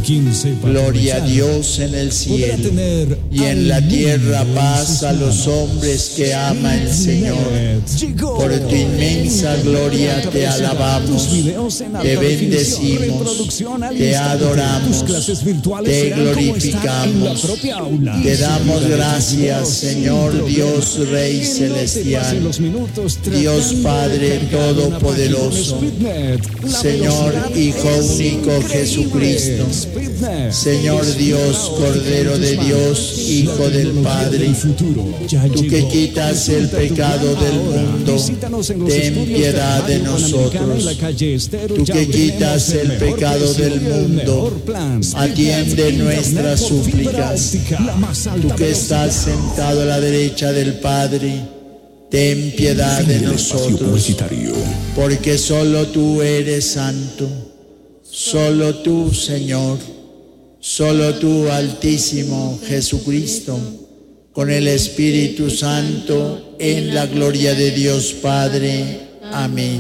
Gloria a Dios en el cielo y en la tierra paz a los hombres que ama el Señor. Por tu inmensa gloria te alabamos, te bendecimos, te adoramos, te glorificamos, te damos gracias, Señor Dios Rey Celestial, Dios Padre Todopoderoso, Señor Hijo único Jesucristo, Señor Dios, Cordero de Dios, Hijo del Padre, tú que quitas el pecado del mundo, ten piedad de nosotros. Tú que quitas el pecado del mundo, atiende nuestras súplicas. Tú que estás sentado a la derecha del Padre, ten piedad de nosotros, porque solo tú eres santo, solo tú, Señor, solo tú, Altísimo Jesucristo, con el Espíritu Santo, en la gloria de Dios Padre. Amén.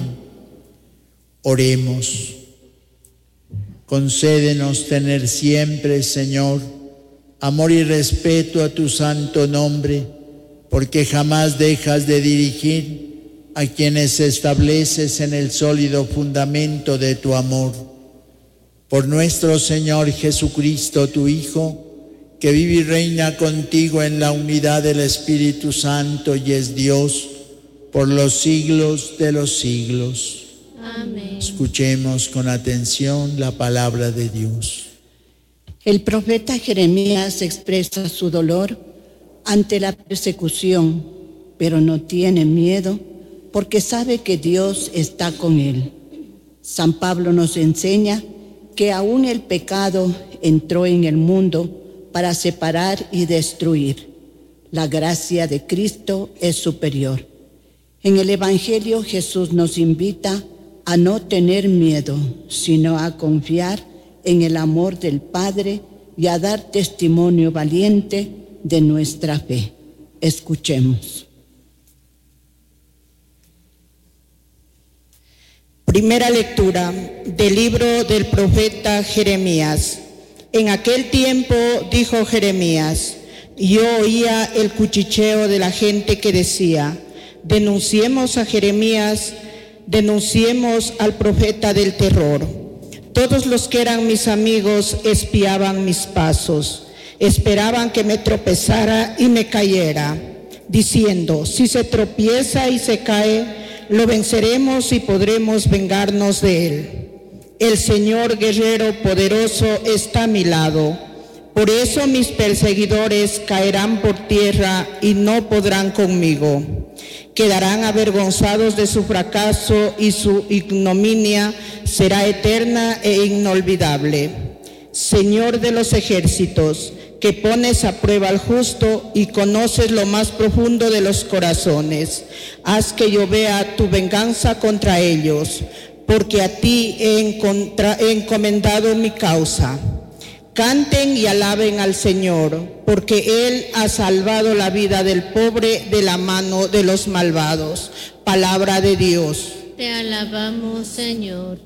Oremos. Concédenos tener siempre, Señor, amor y respeto a tu santo nombre, porque jamás dejas de dirigir a quienes estableces en el sólido fundamento de tu amor. Por nuestro Señor Jesucristo, tu Hijo, que vive y reina contigo en la unidad del Espíritu Santo y es Dios por los siglos de los siglos. Amén. Escuchemos con atención la palabra de Dios. El profeta Jeremías expresa su dolor ante la persecución, pero no tiene miedo porque sabe que Dios está con él. San Pablo nos enseña que aún el pecado entró en el mundo para separar y destruir. La gracia de Cristo es superior. En el Evangelio Jesús nos invita a no tener miedo, sino a confiar en el amor del Padre y a dar testimonio valiente de nuestra fe. Escuchemos. Primera lectura del libro del profeta Jeremías. En aquel tiempo dijo Jeremías, yo oía el cuchicheo de la gente que decía, denunciemos a Jeremías, denunciemos al profeta del terror. Todos los que eran mis amigos espiaban mis pasos, esperaban que me tropezara y me cayera, diciendo, si se tropieza y se cae, lo venceremos y podremos vengarnos de él. El Señor guerrero poderoso está a mi lado. Por eso mis perseguidores caerán por tierra y no podrán conmigo. Quedarán avergonzados de su fracaso y su ignominia será eterna e inolvidable. Señor de los ejércitos, que pones a prueba al justo y conoces lo más profundo de los corazones, haz que yo vea tu venganza contra ellos, porque a ti he encomendado mi causa. Canten y alaben al Señor, porque Él ha salvado la vida del pobre de la mano de los malvados. Palabra de Dios. Te alabamos, Señor.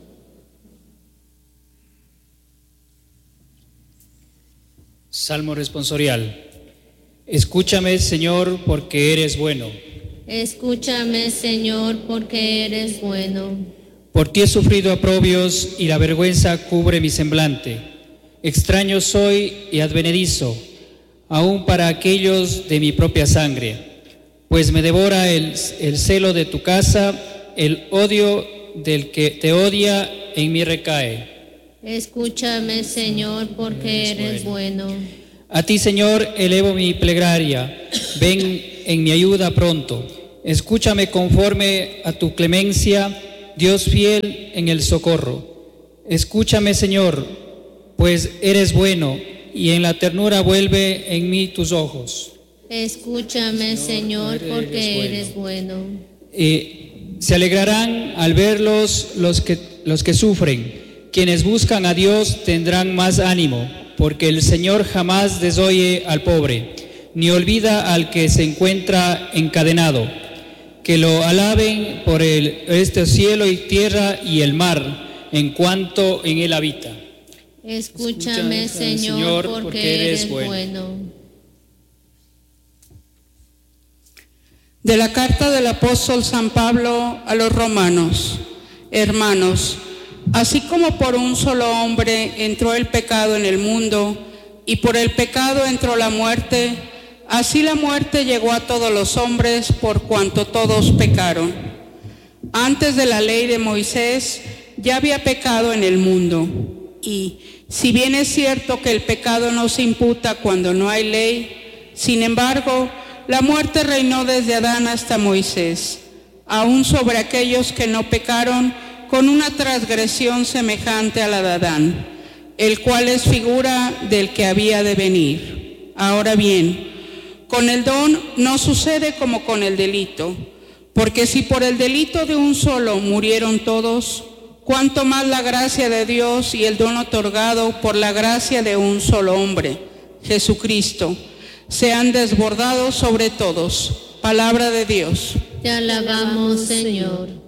Salmo responsorial. Escúchame, Señor, porque eres bueno. Escúchame, Señor, porque eres bueno. Por ti he sufrido oprobios y la vergüenza cubre mi semblante. Extraño soy y advenedizo, aún para aquellos de mi propia sangre. Pues me devora el celo de tu casa, el odio del que te odia en mí recae. Escúchame, Señor, porque eres bueno. A ti, Señor, elevo mi plegaria. Ven en mi ayuda pronto. Escúchame conforme a tu clemencia, Dios fiel en el socorro. Escúchame, Señor, pues eres bueno, y en la ternura vuelve en mí tus ojos. Escúchame, Señor, porque eres bueno. Se alegrarán al verlos los que sufren. Quienes buscan a Dios tendrán más ánimo, porque el Señor jamás desoye al pobre, ni olvida al que se encuentra encadenado. Que lo alaben por este cielo y tierra y el mar, en cuanto en él habita. Escúchame, Señor, porque eres bueno. De la carta del apóstol San Pablo a los romanos. Hermanos, así como por un solo hombre entró el pecado en el mundo, y por el pecado entró la muerte, así la muerte llegó a todos los hombres por cuanto todos pecaron. Antes de la ley de Moisés ya había pecado en el mundo, y si bien es cierto que el pecado no se imputa cuando no hay ley, sin embargo, la muerte reinó desde Adán hasta Moisés, aún sobre aquellos que no pecaron, con una transgresión semejante a la de Adán, el cual es figura del que había de venir. Ahora bien, con el don no sucede como con el delito, porque si por el delito de un solo murieron todos, cuánto más la gracia de Dios y el don otorgado por la gracia de un solo hombre, Jesucristo, se han desbordado sobre todos. Palabra de Dios. Te alabamos, Señor.